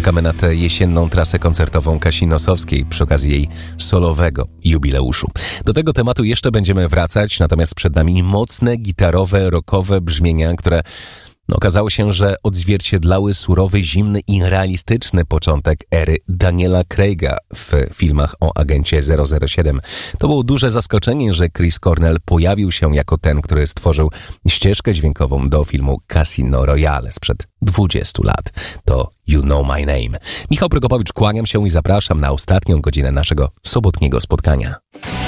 Czekamy na tę jesienną trasę koncertową Kasi Nosowskiej przy okazji jej solowego jubileuszu. Do tego tematu jeszcze będziemy wracać, natomiast przed nami mocne, gitarowe, rockowe brzmienia, które okazało się, że odzwierciedlały surowy, zimny i realistyczny początek ery Daniela Craiga w filmach o agencie 007. To było duże zaskoczenie, że Chris Cornell pojawił się jako ten, który stworzył ścieżkę dźwiękową do filmu Casino Royale sprzed 20 lat. To You Know My Name. Michał Prokopowicz, kłaniam się i zapraszam na ostatnią godzinę naszego sobotniego spotkania.